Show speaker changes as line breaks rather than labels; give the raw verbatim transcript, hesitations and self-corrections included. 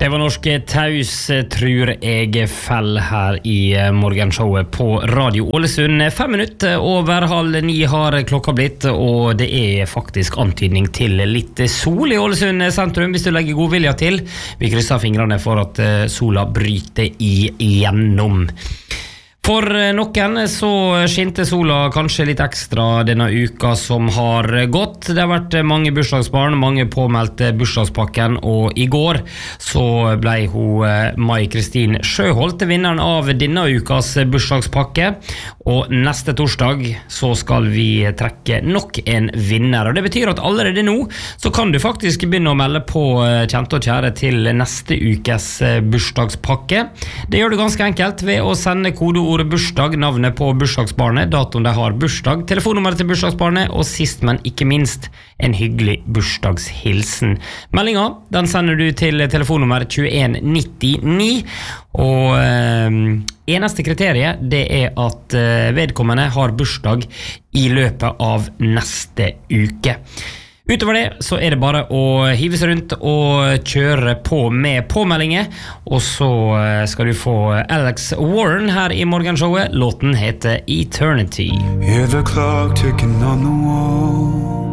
Det var norske taus, tror jeg fell her i morgenshowet på Radio Ålesund. Fem minutter over halv ni har klokka blitt, og det er faktisk antydning til litt sol i Ålesund sentrum, hvis du legger god vilja til. Vi krysser fingrene for at sola bryter igjennom. For noen så skinte sola kanskje litt ekstra denne uka som har gått. Det har vært mange bursdagsbarn, mange påmeldte bursdagspakken, og i går så ble hun Mai-Kristin Sjøholt vinneren av denne ukas bursdagspakke. Og neste torsdag så skal vi trekke nok en vinner. Og det betyr at allerede nå så kan du faktisk begynne å melde på kjente og kjære til neste ukes bursdagspakke. Det gjør du ganske enkelt ved å sende kodeord bursdag, navnet på bursdagsbarnet, datoen de har bursdag, telefonnummeret til bursdagsbarnet, og sist, men ikke minst, en hyggelig bursdagshilsen. Meldinga, den sender du til telefonnummer tjueen nittini, og eh, eneste kriteriet, det er at eh, vedkommende har bursdag i løpet av neste uke. Utover det så er det bare å hive seg rundt og kjøre på med påmeldinger, og så skal du få Alex Warren her i morgenshowet. Låten heter Eternity.
Hear the clock ticking on the wall,